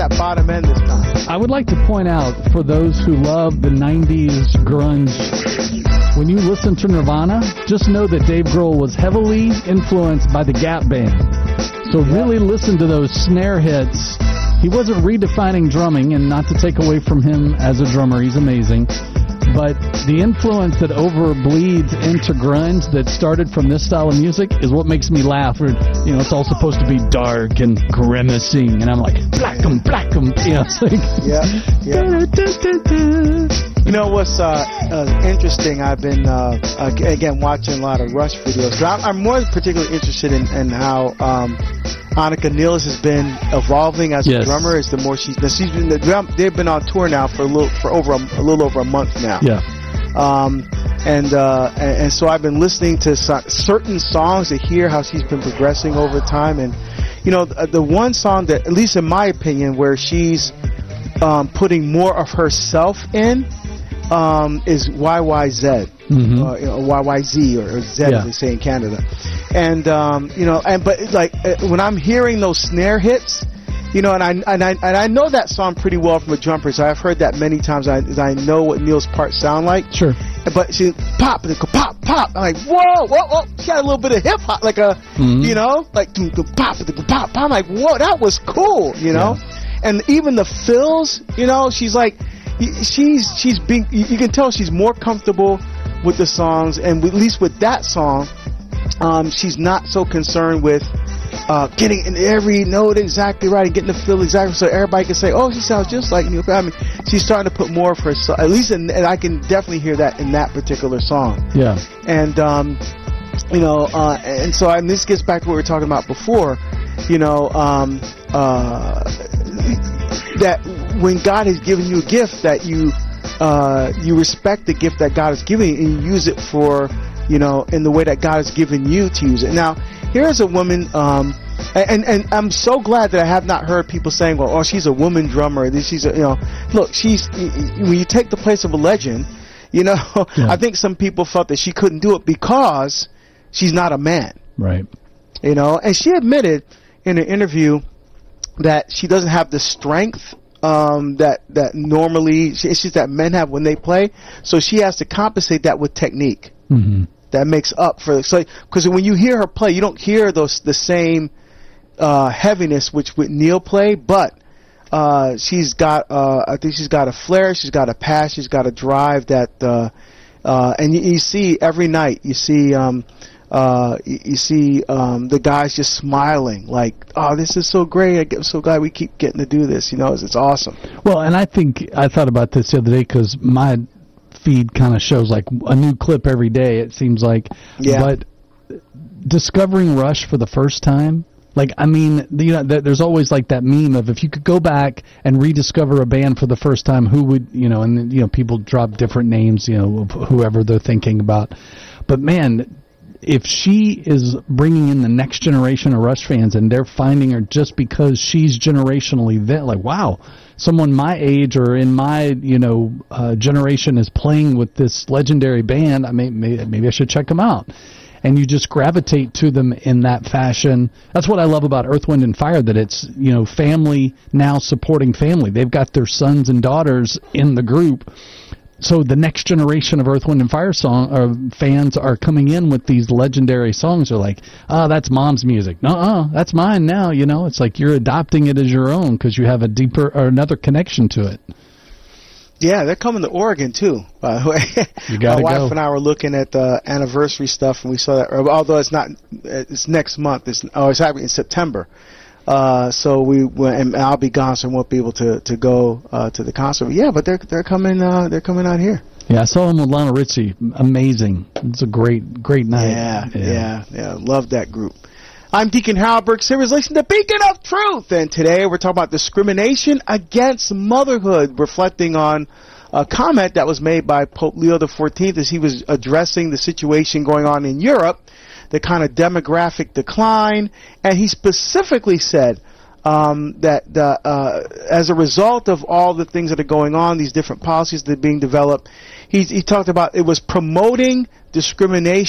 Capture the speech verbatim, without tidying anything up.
that bottom end this time. I would like to point out, for those who love the nineties grunge, when you listen to Nirvana, just know that Dave Grohl was heavily influenced by the Gap Band. So really listen to those snare hits. He wasn't redefining drumming, and not to take away from him as a drummer, he's amazing. But the influence that overbleeds into grunge that started from this style of music is what makes me laugh. Or, you know, it's all supposed to be dark and grimacing, and I'm like, black 'em, black 'em. You know, it's like, yeah, yeah. You know what's uh, uh, interesting? I've been uh, uh, again watching a lot of Rush videos. I'm, I'm more particularly interested in, in how um, Annika Nils has been evolving as yes. a drummer. As the more she's, she's been, they've been on tour now for a little, for over a, a little over a month now. Yeah. Um, and, uh, and and so I've been listening to so, certain songs to hear how she's been progressing over time. And you know, the, the one song that, at least in my opinion, where she's um, putting more of herself in um, is Y Y Z, mm-hmm. uh, you know, Y Y Z or, or Z yeah. as they say in Canada. And um, you know, and but like uh, when I'm hearing those snare hits. You know, and I and I and I know that song pretty well from a drum perspective. I've heard that many times. I I know what Neil's parts sound like. Sure. But she pop, pop, pop. I'm like, whoa, whoa, whoa. She had a little bit of hip hop, like a, mm-hmm. you know, like pop, pop. I'm like, whoa, that was cool, you know. Yeah. And even the fills, you know, she's like, she's she's being. You can tell she's more comfortable with the songs, and at least with that song, um, she's not so concerned with. Uh, getting in every note exactly right and getting the feel exactly so everybody can say, oh, she sounds just like Neil. I mean, she's starting to put more of her, at least, in, and I can definitely hear that in that particular song. Yeah. And, um, you know, uh, and so and this gets back to what we were talking about before, you know, um, uh, that when God has given you a gift, that you, uh, you respect the gift that God has given you and you use it for, you know, in the way that God has given you to use it. Now, here's a woman, um, and, and I'm so glad that I have not heard people saying, well, oh, she's a woman drummer. She's a, you know, look, she's, when you take the place of a legend, you know, yeah. I think some people felt that she couldn't do it because she's not a man. Right. You know, and she admitted in an interview that she doesn't have the strength um, that, that normally, it's just that men have when they play. So she has to compensate that with technique. Mm-hmm. That makes up for it. So, because when you hear her play, you don't hear those the same uh, heaviness which with Neil play, but uh, she's got, uh, I think she's got a flair, she's got a passion, she's got a drive that, uh, uh, and you, you see every night, you see, um, uh, you, you see um, the guys just smiling, like, oh, this is so great. I'm so glad we keep getting to do this. You know, it's, it's awesome. Well, and I think I thought about this the other day because my feed kind of shows like a new clip every day, it seems like. Yeah. But discovering Rush for the first time, like, I mean, you know, there's always like that meme of if you could go back and rediscover a band for the first time, who would, you know, and, you know, people drop different names, you know, of whoever they're thinking about. But man, if she is bringing in the next generation of Rush fans and they're finding her just because she's generationally there, like, wow, someone my age or in my, you know, uh, generation is playing with this legendary band, I may, may, maybe I should check them out. And you just gravitate to them in that fashion. That's what I love about Earth, Wind, and Fire, that it's, you know, family now supporting family. They've got their sons and daughters in the group. So the next generation of Earth, Wind, and Fire song uh, fans are coming in with these legendary songs. They're like, oh, that's mom's music. Nuh-uh, that's mine now. You know, it's like you're adopting it as your own because you have a deeper or another connection to it. Yeah, they're coming to Oregon too. By the way, you gotta my wife go. and I were looking at the anniversary stuff, and we saw that. Although it's not, it's next month. It's oh, it's happening in September. Uh, so we went, and I'll be gone, so I won't be able to to go uh, to the concert. Yeah, but they're they're coming. Uh, they're coming out here. Yeah, I saw them with Lionel Richie. Amazing. It's a great great night. Yeah, yeah, yeah. yeah. Love that group. I'm Deacon Harold Burke Sivers, listening to Beacon of Truth, and today we're talking about discrimination against motherhood, reflecting on a comment that was made by Pope Leo the fourteenth as he was addressing the situation going on in Europe, the kind of demographic decline, and he specifically said um, that uh, uh, as a result of all the things that are going on, these different policies that are being developed, he, he talked about it was promoting discrimination